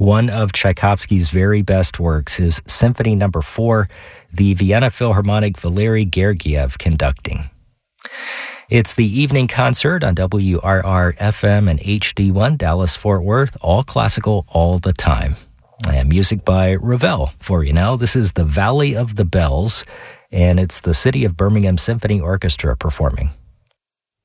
One of Tchaikovsky's very best works is Symphony No. 4, the Vienna Philharmonic Valery Gergiev conducting. It's the evening concert on WRR-FM and HD1 Dallas-Fort Worth, all classical all the time. And music by Ravel for you now. This is The Valley of the Bells, and it's the City of Birmingham Symphony Orchestra performing.